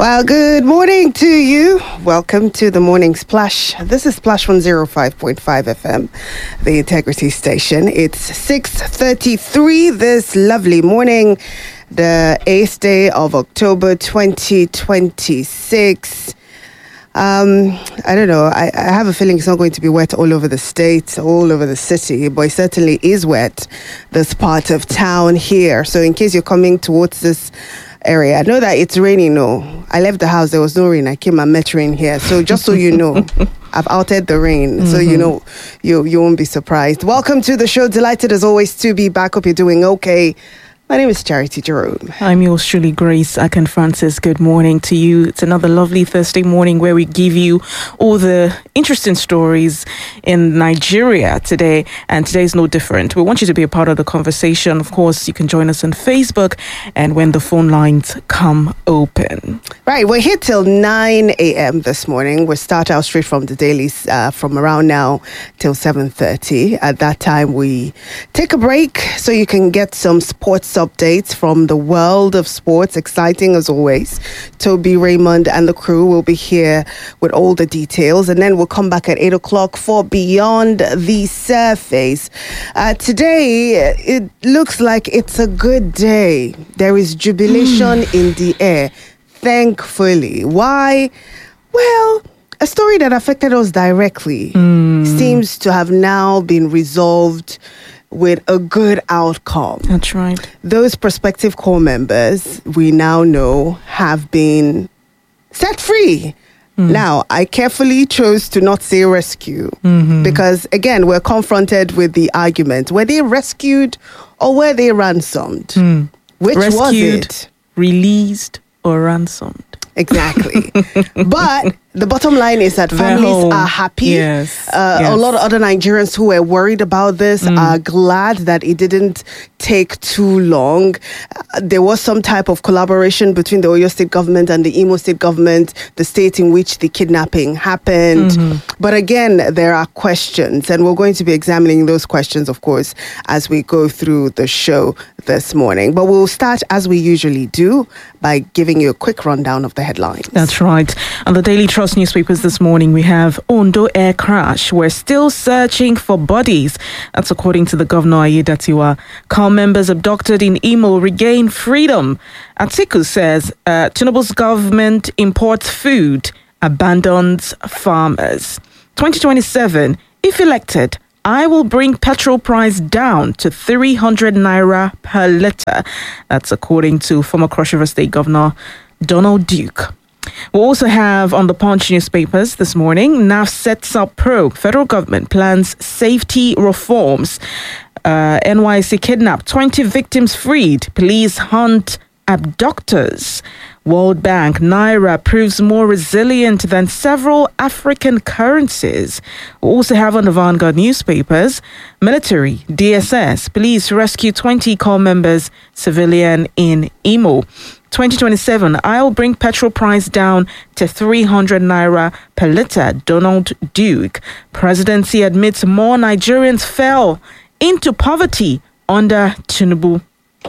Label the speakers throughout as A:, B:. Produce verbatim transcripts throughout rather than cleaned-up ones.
A: Well, good morning to you. Welcome to the Morning Splash. This is Splash one oh five point five F M, the Integrity Station. It's six thirty-three this lovely morning, the eighth day of October twenty twenty-six. Um, I don't know. I, I have a feeling it's not going to be wet all over the state, all over the city, but it certainly is wet this part of town here. So in case you're coming towards this area, I know that it's raining. No, I left the house, there was no rain. I came and met rain here. So just so you know, I've outed the rain. Mm-hmm. So you know, you, you won't be surprised. Welcome to the show. Delighted as always to be back. Hope you're doing okay. My name is Charity Jerome.
B: I'm yours truly, Grace Akin Francis. Good morning to you. It's another lovely Thursday morning where we give you all the interesting stories in Nigeria today, and today is no different. We want you to be a part of the conversation. Of course, you can join us on Facebook and when the phone lines come open.
A: Right, we're here till nine a.m. this morning. We'll start out straight from the dailies uh, from around now till seven thirty. At that time, we take a break so you can get some sports updates from the world of sports. Exciting as always. Toby Raymond and the crew will be here with all the details, and then we'll come back at eight o'clock for Beyond the Surface. Uh, today, it looks like it's a good day. There is jubilation in the air, thankfully. Why? Well, a story that affected us directly mm. seems to have now been resolved with a good outcome.
B: That's right.
A: Those prospective corps members, we now know, have been set free. Mm. Now, I carefully chose to not say rescue mm-hmm. because, again, we're confronted with the argument. Were they rescued or were they ransomed? Mm. Which
B: rescued,
A: was it?
B: Released or ransomed?
A: Exactly. But the bottom line is that families are happy.
B: Yes,
A: uh,
B: yes.
A: A lot of other Nigerians who were worried about this mm. are glad that it didn't take too long. Uh, there was some type of collaboration between the Oyo State government and the Imo State government, the state in which the kidnapping happened. Mm-hmm. But again, there are questions, and we're going to be examining those questions, of course, as we go through the show this morning. But we'll start, as we usually do, by giving you a quick rundown of the headlines.
B: That's right. On the Daily Trust newspapers this morning, we have Ondo air crash. We're still searching for bodies. That's according to the Governor Ayedatiwa. Corps members abducted in Imo regain freedom. Atiku says uh, Tinubu's government imports food, abandons farmers. twenty twenty-seven, if elected, I will bring petrol price down to three hundred naira per litre. That's according to former Cross River State Governor Donald Duke. We'll also have on the Punch newspapers this morning, N A F sets up probe. Federal government plans safety reforms. Uh, N Y C kidnapped, twenty victims freed. Police hunt abductors. World Bank, Naira proves more resilient than several African currencies. We also have on the Vanguard newspapers, military, D S S, police rescue twenty corps members, civilian in Imo. twenty twenty-seven, I'll bring petrol price down to three hundred naira per litre, Donald Duke. Presidency admits more Nigerians fell into poverty under Tinubu.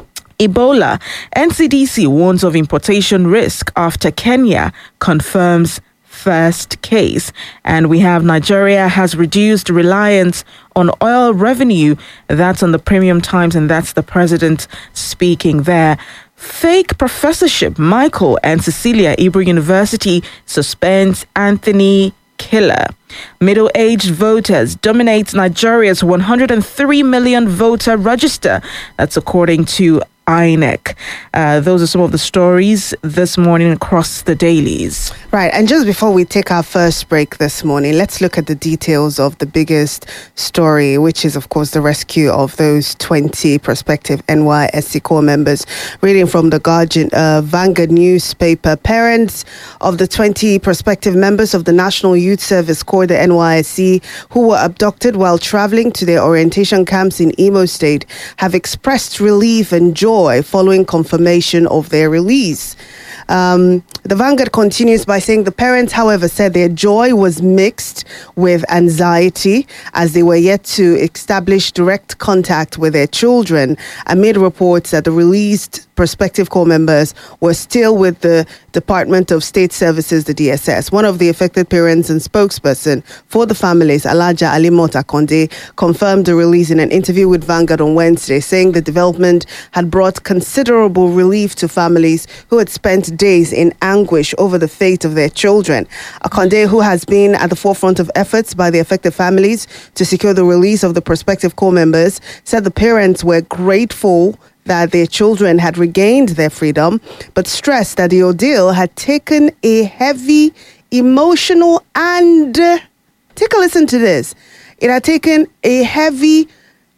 B: Ebola. N C D C warns of importation risk after Kenya confirms first case. And we have Nigeria has reduced reliance on oil revenue. That's on the Premium Times, and that's the president speaking there. Fake professorship. Michael and Cecilia Ibru University suspends Anthony Killer. Middle-aged voters dominate Nigeria's one hundred three million voter register. That's according to I N E C. Uh, those are some of the stories this morning across the dailies.
A: Right, and just before we take our first break this morning, let's look at the details of the biggest story, which is, of course, the rescue of those twenty prospective N Y S C corps members. Reading from the Guardian, uh, Vanguard newspaper, parents of the twenty prospective members of the National Youth Service Corps, the N Y S C, who were abducted while traveling to their orientation camps in Imo State, have expressed relief and joy following confirmation of their release. Um, the Vanguard continues by saying the parents, however, said their joy was mixed with anxiety as they were yet to establish direct contact with their children amid reports that the released prospective corps members were still with the Department of State Services, the D S S. One of the affected parents and spokesperson for the families, Alaja Alimot Akonde, confirmed the release in an interview with Vanguard on Wednesday, saying the development had brought considerable relief to families who had spent days in anguish over the fate of their children. Akonde, who has been at the forefront of efforts by the affected families to secure the release of the prospective corps members, said the parents were grateful that their children had regained their freedom, but stressed that the ordeal had taken a heavy emotional and, take a listen to this, it had taken a heavy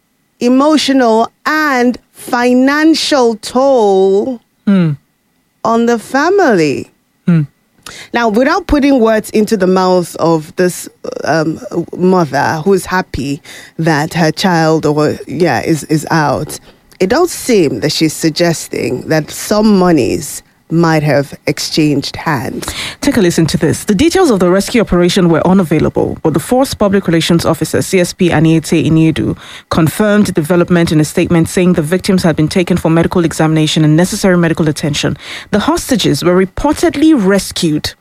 A: emotional and financial toll mm. on the family. Mm. Now, without putting words into the mouth of this um, mother who's happy that her child or yeah is, is out, it does seem that she's suggesting that some monies might have exchanged hands.
B: Take a listen to this. The details of the rescue operation were unavailable, but the Force Public Relations Officer, C S P Aniete Iniedu, confirmed the development in a statement saying the victims had been taken for medical examination and necessary medical attention. The hostages were reportedly rescued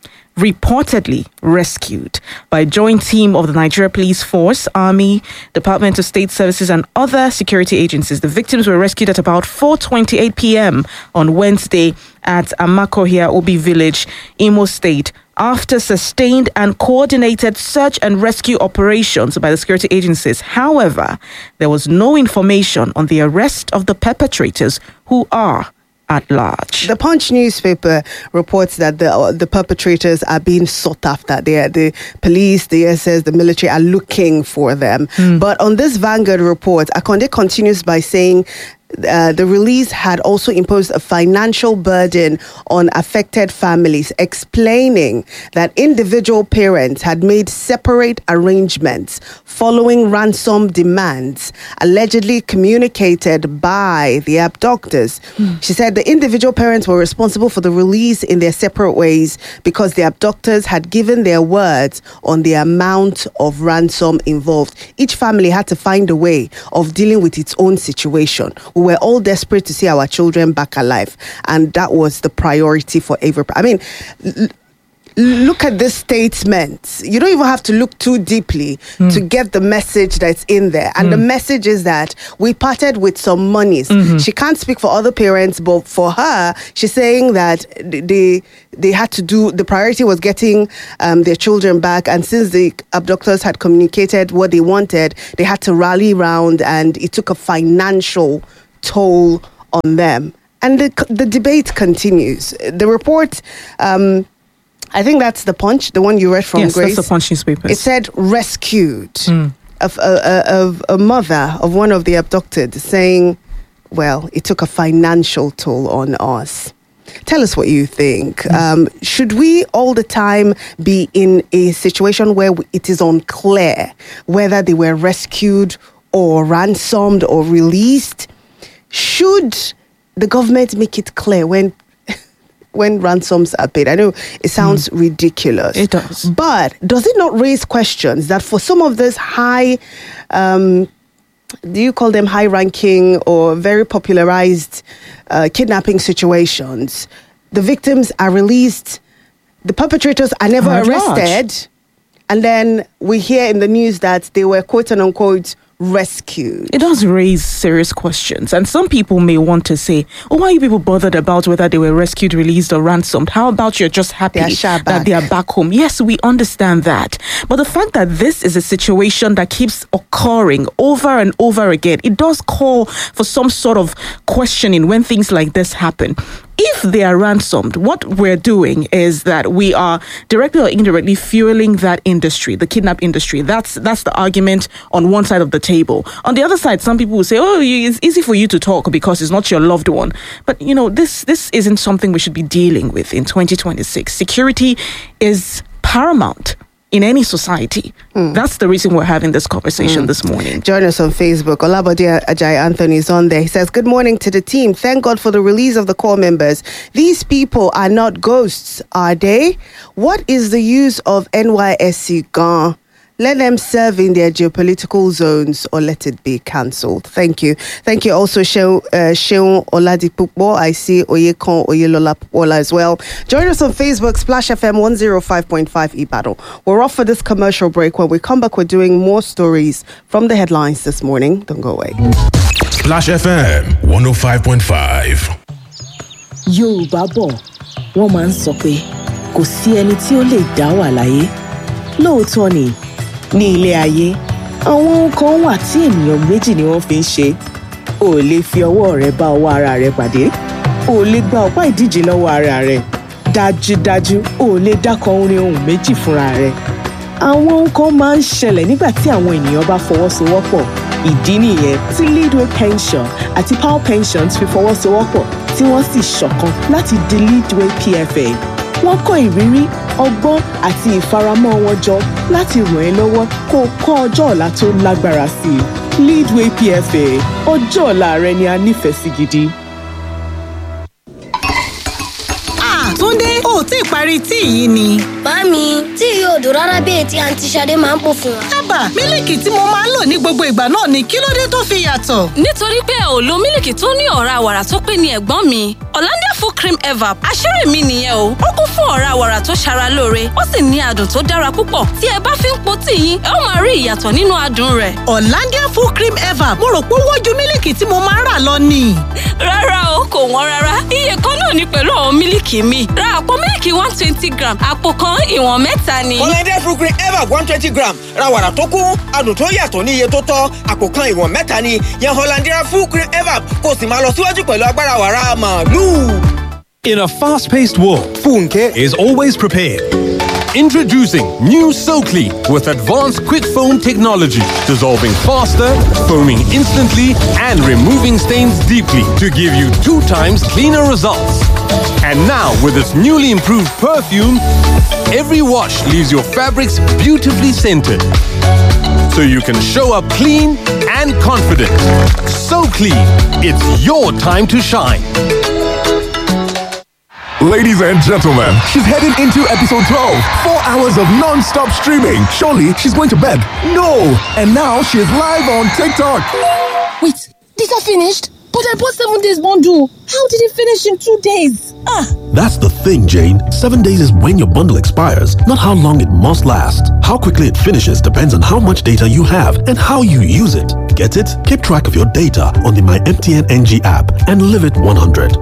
B: reportedly rescued by a joint team of the Nigeria Police Force, Army, Department of State Services, and other security agencies. The victims were rescued at about four twenty-eight p.m. on Wednesday at Amakohia Obi Village, Imo State, after sustained and coordinated search and rescue operations by the security agencies. However, there was no information on the arrest of the perpetrators, who are at large.
A: The Punch newspaper reports that the uh, the perpetrators are being sought after. They are, the police, the S S, the military are looking for them. Mm. But on this Vanguard report, Akonde continues by saying Uh, the release had also imposed a financial burden on affected families, explaining that individual parents had made separate arrangements following ransom demands allegedly communicated by the abductors. Mm. She said the individual parents were responsible for the release in their separate ways because the abductors had given their words on the amount of ransom involved. Each family had to find a way of dealing with its own situation. We were all desperate to see our children back alive, and that was the priority for every. I mean, l- look at this statement. You don't even have to look too deeply mm. to get the message that's in there. And mm. the message is that we parted with some monies. Mm-hmm. She can't speak for other parents, but for her, she's saying that they they had to do, the priority was getting um, their children back. And since the abductors had communicated what they wanted, they had to rally round, and it took a financial toll on them. And the the debate continues. The report, um, I think that's the Punch, the one you read from,
B: yes,
A: Grace.
B: Yes, that's the Punch newspaper.
A: It said rescued mm. of, a, of a mother of one of the abducted, saying, well, it took a financial toll on us. Tell us what you think. Mm. Um, should we all the time be in a situation where it is unclear whether they were rescued or ransomed or released? Should the government make it clear when when ransoms are paid? I know it sounds mm. ridiculous.
B: It does.
A: But does it not raise questions that for some of these high, um, do you call them high-ranking or very popularized uh, kidnapping situations, the victims are released, the perpetrators are never
B: At
A: arrested,
B: large.
A: And then we hear in the news that they were quote-unquote rescued?
B: It does raise serious questions, and some people may want to say, oh, why are you people bothered about whether they were rescued, released, or ransomed? How about you're just happy
A: they
B: that they are back home? Yes, we understand that, but the fact that this is a situation that keeps occurring over and over again, it does call for some sort of questioning when things like this happen. If they are ransomed, what we're doing is that we are directly or indirectly fueling that industry, the kidnap industry. That's that's the argument on one side of the table. On the other side, some people will say, oh, it's easy for you to talk because it's not your loved one. But, you know, this this isn't something we should be dealing with in twenty twenty-six. Security is paramount in any society. Mm. That's the reason we're having this conversation mm. this morning.
A: Join us on Facebook. Olabode Ajayi Anthony is on there. He says, good morning to the team. Thank God for the release of the corps members. These people are not ghosts, are they? What is the use of N Y S C gone? Let them serve in their geopolitical zones or let it be cancelled. Thank you. Thank you also, Sheun uh, Oladipupo. I see Oyekon Oyelola Pupola as well. Join us on Facebook, Splash F M one oh five point five Ibadan. We're off for this commercial break. When we come back, we're doing more stories from the headlines this morning. Don't go away.
C: Splash F M one oh five point five.
D: Yorùbá bọ̀, wọ́n máa ń sọ pé kò sí ẹni tí ó lè dá wà láyé. Lóòótọ́ ni, ní ilé ayé, àwọn kan wà tí ènìyàn méjì ni wọ́n fi ń ṣe. O ò lè fi ọwọ́ rẹ bá ọwọ́ ara rẹ pàdé. O ò lè gba ọ̀pá ìdíje lọ́wọ́ ara rẹ. Dájúdájú, o ò lè dákọ orin ohùn méjì fúnra rẹ. Àwọn kan máa ń ṣẹlẹ̀ nígbà tí àwọn ènìyàn bá fọwọ́sowọ́pọ̀. Ìdí nìyẹn tí Leadway Pension àti Power Pensions fi fọwọ́sowọ́pọ̀ tí wọ́n sì ṣọ̀kan láti di Leadway P F A. Wọ́n kó ìrírí, ọgbọ́n àti ìfaramọ́ wọn jọ láti ràn ẹ́ lọ́wọ́ kó o kọ́ ọjọ́ ọ̀la tó lágbára sí i. Leadway P F A, ọjọ́ ọ̀la rẹ ni a nífẹ̀ẹ́ sí gidi.
E: Túndé, o ò tí ì parí tíì yìí ni.
F: Màámi, tíì yóò dùn rárá bí èyí tí àǹtí Ṣadé máa ń pò fún wa.
E: Ábà, mílìkì tí mo máa ń lò ní gbogbo ìgbà náà ni kí ló dé tó fi yàtọ̀?
G: Nítorí pé ò lo mílìkì tó ní ọ̀rá wàrà tó pé ní ẹ̀gbọ́n mi. Hollandia full cream evap àṣírí mi nìyẹn o. Ó kún fún ọ̀rá wàrà tó ṣara lóore, ó sì ní adùn tó dára púpọ̀. Tí ẹ bá fi ń po tíì yín, ẹ ó máa rí ìyàtọ̀ nínú adùn rẹ̀.
E: Hollandia full cream evap, mo rò pé wọ́n ju mílìkì tí mo máa ń rà lọ ni.
G: Rárá o, kò wọ́n rárá. Iye kan náà ni pẹ̀lú àwọn mílìkì mi. Ra àpò mílìkì one twenty gram, àpò kan ìwọ̀n mẹ́ta ni.
H: Hollandia full cream evap one twenty gram, ra wàrà tó kún, adùn tó yàtọ̀ ní iye tó tọ́, àpò kan ìwọ̀n mẹ́ta ni. Yan Hollandia full cream evap kó sì máa lọ síwájú pẹ̀lú agbára wàrà màálù.
I: In a fast-paced world, Funke is always prepared. Introducing new SoClean with advanced quick foam technology, dissolving faster, foaming instantly, and removing stains deeply to give you two times cleaner results. And now, with its newly improved perfume, every wash leaves your fabrics beautifully scented. So you can show up clean and confident. So clean, it's your time to shine.
C: Ladies and gentlemen, she's heading into episode twelve. Four hours of non-stop streaming. Surely she's going to bed. No! And now she's live on TikTok.
J: Wait, these are finished? But I bought seven days bundle. How did it finish in two days? Ah!
K: That's the thing, Jane. Seven days is when your bundle expires, not how long it must last. How quickly it finishes depends on how much data you have and how you use it. Get it? Keep track of your data on the My M T N N G app and live it one hundred.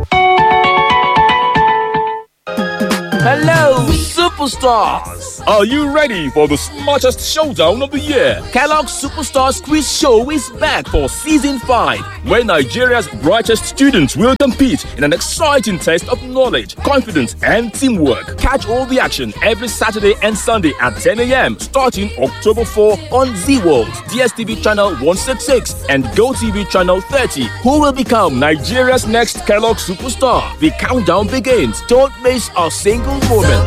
L: Hello, superstars! Are you ready for the smartest showdown of the year? Kellogg's Superstars Quiz Show is back for season five, where Nigeria's brightest students will compete in an exciting test of knowledge, confidence, and teamwork. Catch all the action every Saturday and Sunday at ten a.m. starting October fourth on Z World, D S T V channel one sixty-six, and GoTV channel thirty. Who will become Nigeria's next Kellogg Superstar? The countdown begins. Don't miss a single moment.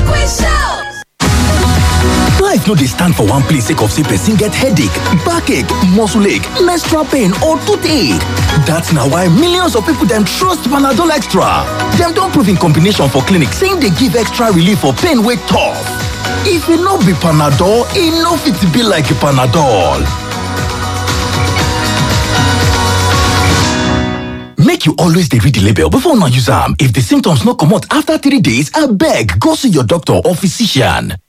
M: Life no dey stand for one place sake of say person get headache, backache, muscle ache, menstrual pain or toothache. That's na why millions of people dem trust Panadol Extra. Dem don prove in combination for clinic saying dey give extra relief for pain wey tough. If e no be Panadol, e no fit be like Panadol. Make you always dey read the label before una use am. If the symptoms no comot after three days, abeg go see your doctor or physician.